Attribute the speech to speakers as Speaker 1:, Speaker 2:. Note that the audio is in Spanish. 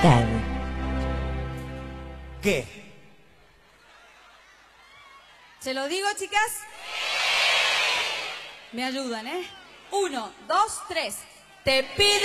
Speaker 1: ¿Qué?
Speaker 2: ¿Se lo digo, chicas? Me ayudan, ¿eh? 1, 2, 3. Te pido...